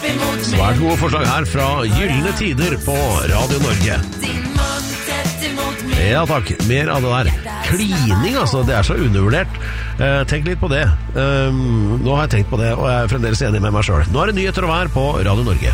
Svært gode forslag her fra Gyllene Tider på Radio Norge. Ja takk, mer av det der. Klining altså, det så undervurdert. Tenk litt på det. Nå har jeg tenkt på det, og jeg fremdeles enig med meg selv. Nå det nyheter å være på Radio Norge.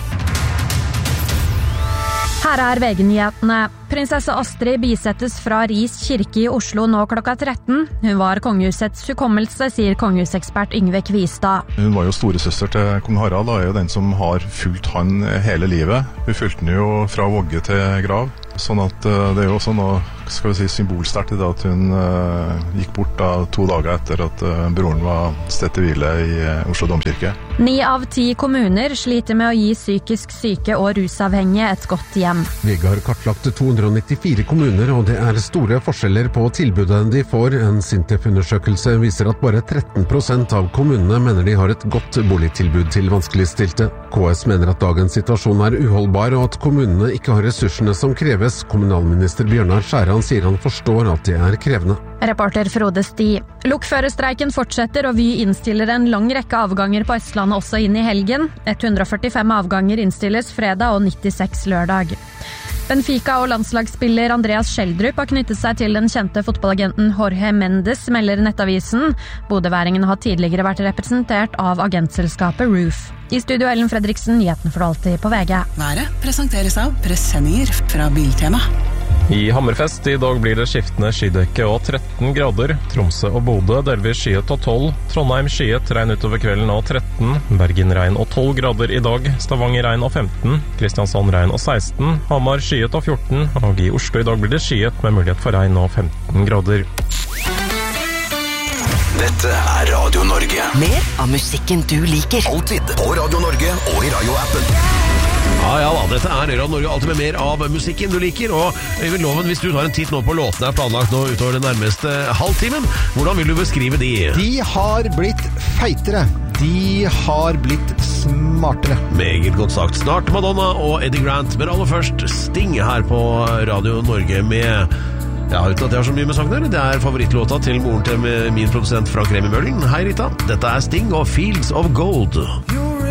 Her VG-nyhetene. Prinsesse Astrid bisettes fra Ris kirke I Oslo nå klokka 13. Hun var kongehusets hukommelse, sier kongehusekspert Yngve Kvistad. Hun var jo storesøster til kong Harald, og jo den som har fulgt han hele livet. Hun fulgte han jo fra vogge til grav. Sånn at det jo også noe, skal vi si, symbolsterkt I det at hun gikk bort 2 dager etter at broren var stedt til hvile I Oslo domkirke. 9 av 10 kommuner sliter med å gi psykisk syke og rusavhengige et godt hjem. VG har kartlagt 294 kommuner, og det store forskjeller på tilbudet de får. En SINTEF-undersøkelse viser at bare 13% av kommunene mener de har et godt boligtilbud til vanskeligstilte. KS mener at dagens situasjon uholdbar, og at kommunene ikke har ressursene som kreves. Kommunalminister Bjørnar Skjæran sier han forstår at det krevende. Reporter Frode Sti. Lokførerstreiken fortsetter, og Vy innstiller en lang rekke avganger på Østlandet også inn I helgen. 145 avganger innstilles fredag og 96 lørdag. Benfica og landslagsspiller Andreas Schjelderup har knyttet seg til den kjente fotballagenten Jorge Mendes, melder Nettavisen. Bodøværingen har tidligere vært representert av agentselskapet Roof. I studio Ellen Fredriksen, nyheten for alltid på VG. Været presenteres av presenninger fra Biltema. I Hammerfest I dag blir det skiftende skydekke og 13 grader. Tromsø og Bodø delvis skyet og 12. Trondheim skyet, regn utover kvelden og 13. Bergen regn og 12 grader I dag. Stavanger regn og 15. Kristiansand regn og 16. Hamar skyet og 14. Og I Oslo I dag blir det skyet med mulighet for regn og 15 grader. Dette Radio Norge. Mer av musikken du liker. Alltid på Radio Norge og I radioappen. Ja da, dette Radio Norge, alltid med mer av musikken du liker. Og Øyvind Loven, hvis du tar en titt nå på låtene planlagt nå utover den nærmeste halvtimen, hvordan vil du beskrive de? De har blitt feitere. De har blitt smartere. Meget godt sagt. Snart Madonna og Eddie Grant, men aller først Sting her på Radio Norge med... Ja, uten at jeg har så mye med saken, det favorittlåta til moren til min produsent Frank Remi Mølling. Hei Rita, dette Sting og Fields of Gold.